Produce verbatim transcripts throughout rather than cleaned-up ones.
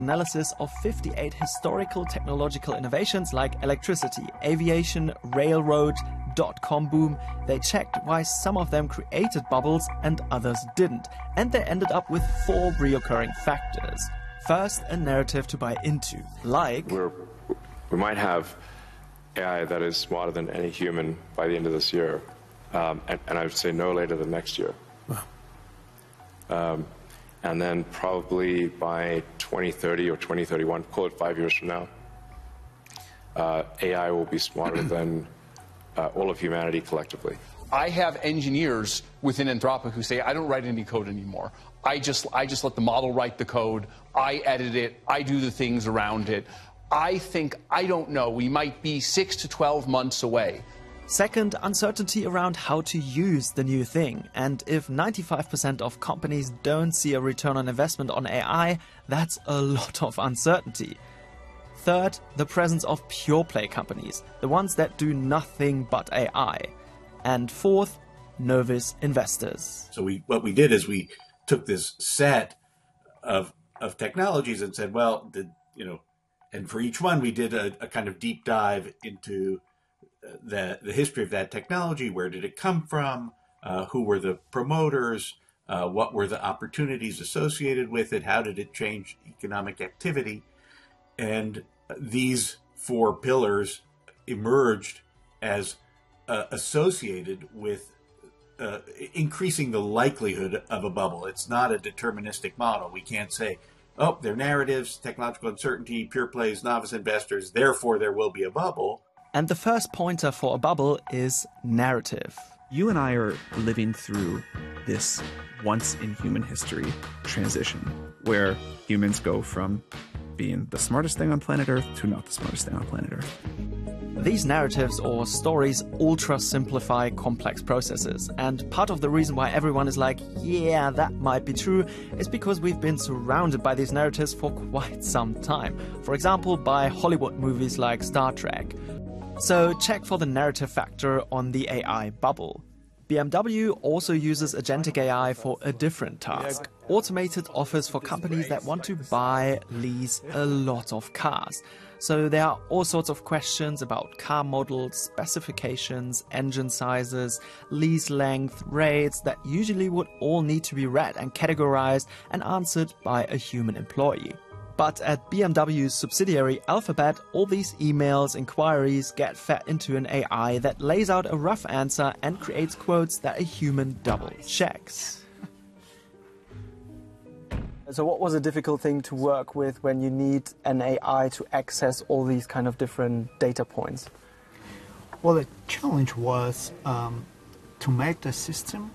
analysis of fifty-eight historical technological innovations like electricity, aviation, railroad, dot-com boom. They checked why some of them created bubbles and others didn't. And they ended up with four reoccurring factors. First, a narrative to buy into, like... We're, we might have A I that is smarter than any human by the end of this year. Um, and, and I would say no later than next year. Wow. Um, and then probably by twenty thirty or twenty thirty-one, call it five years from now, uh, A I will be smarter than uh, all of humanity collectively. I have engineers within Anthropic who say, I don't write any code anymore. I just, I just let the model write the code. I edit it. I do the things around it. I think, I don't know, we might be six to twelve months away. Second, uncertainty around how to use the new thing. And if ninety-five percent of companies don't see a return on investment on A I, that's a lot of uncertainty. Third, the presence of pure play companies, the ones that do nothing but A I. And fourth, novice investors. So we, what we did is we took this set of of technologies and said, well, did, you know, and for each one we did a, a kind of deep dive into the the history of that technology. Where did it come from? Uh, who were the promoters? Uh, what were the opportunities associated with it? How did it change economic activity? And these four pillars emerged as uh, associated with uh, increasing the likelihood of a bubble. It's not a deterministic model. We can't say, oh, they're narratives, technological uncertainty, pure plays, novice investors, therefore there will be a bubble. And the first pointer for a bubble is narrative. You and I are living through this once in human history transition where humans go from being the smartest thing on planet Earth to not the smartest thing on planet Earth. These narratives or stories ultra simplify complex processes, and part of the reason why everyone is like, yeah, that might be true, is because we've been surrounded by these narratives for quite some time. For example, by Hollywood movies like Star Trek. So check for the narrative factor on the A I bubble. B M W also uses agentic A I for a different task. Automated offers for companies that want to buy, lease a lot of cars. So there are all sorts of questions about car models, specifications, engine sizes, lease length, rates that usually would all need to be read and categorized and answered by a human employee. But at B M W's subsidiary Alphabet, all these emails, inquiries get fed into an A I that lays out a rough answer and creates quotes that a human double checks. So what was a difficult thing to work with when you need an A I to access all these kind of different data points? Well, the challenge was um, to make the system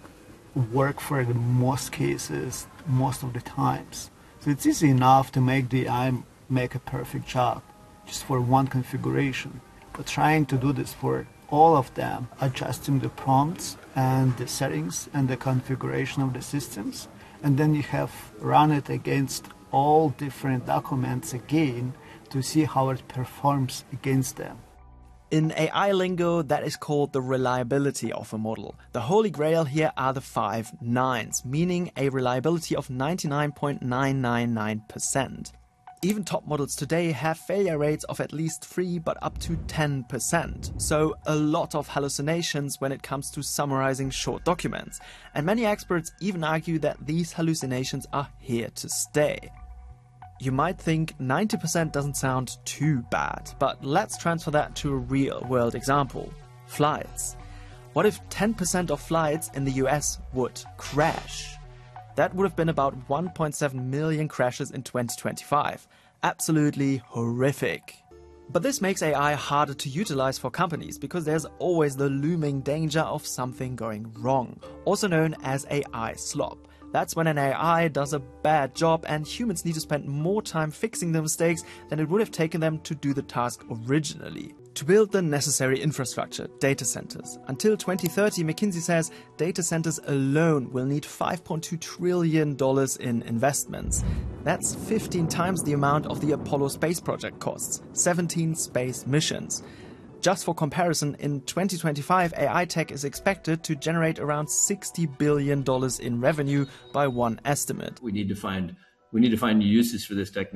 work for the most cases, most of the times. So it's easy enough to make the A I make a perfect job just for one configuration. But trying to do this for all of them, adjusting the prompts and the settings and the configuration of the systems, and then you have run it against all different documents again to see how it performs against them. In A I lingo, that is called the reliability of a model. The holy grail here are the five nines, meaning a reliability of ninety-nine point nine nine nine percent. Even top models today have failure rates of at least three, but up to ten percent. So a lot of hallucinations when it comes to summarizing short documents. And many experts even argue that these hallucinations are here to stay. You might think ninety percent doesn't sound too bad, but let's transfer that to a real-world example. Flights. What if ten percent of flights in the U S would crash? That would have been about one point seven million crashes in twenty twenty-five. Absolutely horrific. But this makes A I harder to utilize for companies because there's always the looming danger of something going wrong, also known as A I slop. That's when an A I does a bad job and humans need to spend more time fixing the mistakes than it would have taken them to do the task originally. To build the necessary infrastructure, data centers. Until twenty thirty, McKinsey says data centers alone will need five point two trillion dollars in investments. That's fifteen times the amount of the Apollo space project costs, seventeen space missions. Just for comparison, in twenty twenty-five, A I tech is expected to generate around sixty billion dollars in revenue by one estimate. We need to find we need to find uses for this technology.